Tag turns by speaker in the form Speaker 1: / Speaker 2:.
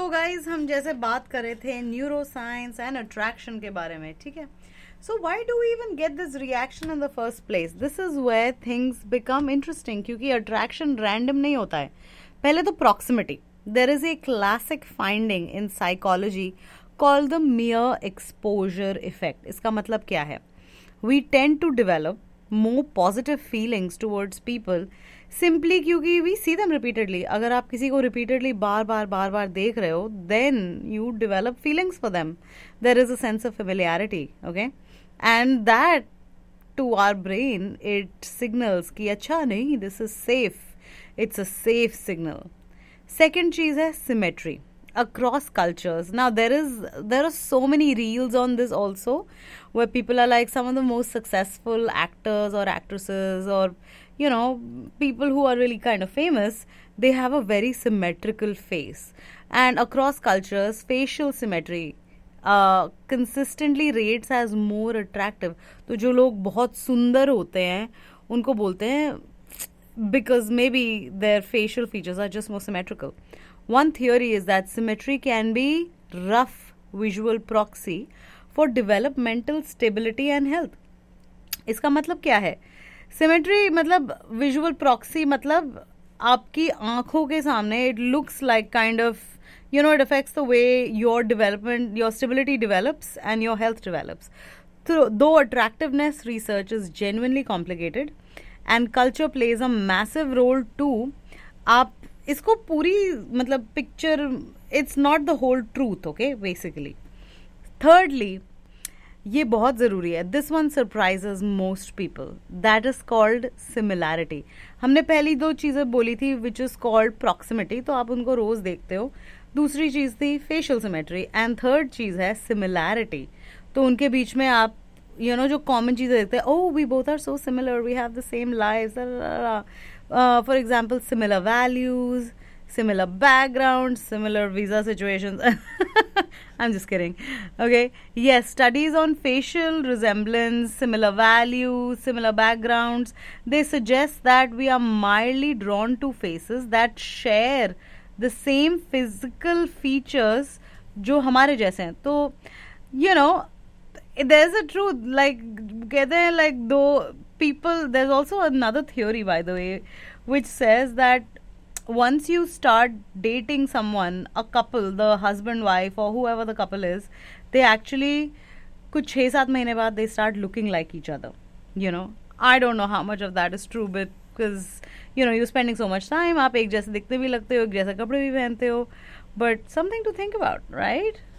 Speaker 1: तो गाइज हम जैसे बात कर रहे थे न्यूरो साइंस एंड अट्रैक्शन के बारे में, ठीक है. So why do we even get this reaction in the first place? This is where things become interesting, क्योंकि अट्रैक्शन रैंडम नहीं होता है. पहले तो proximity. There is a classic finding in psychology called the मियर exposure effect. इसका मतलब क्या है? We tend to develop more positive feelings towards people simply क्योंकि we see them repeatedly. अगर आप किसी को repeatedly बार बार देख रहे हो, then you develop feelings for them. There is a sense of familiarity, okay? And that to our brain it signals कि अच्छा नहीं, this is safe. It's a safe signal. Second चीज है symmetry across cultures. Now there are so many reels on this also, where people are like, some of the most successful actors or actresses, or you know, people who are really kind of famous, they have a very symmetrical face. And across cultures, facial symmetry consistently rates as more attractive. तो जो लोग बहुत सुंदर होते हैं उनको बोलते हैं because maybe their facial features are just more symmetrical. One theory is that symmetry can be rough visual proxy for developmental stability and health. इसका मतलब क्या है? Symmetry मतलब visual proxy मतलब आपकी आंखों के सामने it looks like kind of, you know, it affects the way your development, your stability develops and your health develops. Though attractiveness research is genuinely complicated and culture plays a massive role too, आप इसको पूरी मतलब picture, it's not the whole truth, okay, basically. Thirdly, ये बहुत ज़रूरी है, this one surprises most people, that is called similarity. हमने पहली दो चीज़ें बोली थी विच इज़ कॉल्ड प्रॉक्सिमिटी, तो आप उनको रोज़ देखते हो. दूसरी चीज़ थी फेशियल सिमेट्री, एंड थर्ड चीज़ है सिमिलैरिटी. तो उनके बीच में आप जो कॉमन चीज़ें देखते हैं, oh we both are so similar, we have the same lives, for example, similar values, similar backgrounds, similar visa situations. I'm just kidding. Okay. Yes, studies on facial resemblance, similar values, similar backgrounds, they suggest that we are mildly drawn to faces that share the same physical features जो हमारे जैसे हैं. तो there's a truth, like कहते हैं, like though people, there's also another theory, by the way, which says that once you start dating someone, a couple, the husband, wife, or whoever the couple is, they actually कुछ 6-7 महीने बाद they start looking like each other. I don't know how much of that is true, but because you're spending so much time, आप एक जैसे दिखते भी लगते हो, एक जैसे कपड़े भी पहनते हो, but something to think about, right?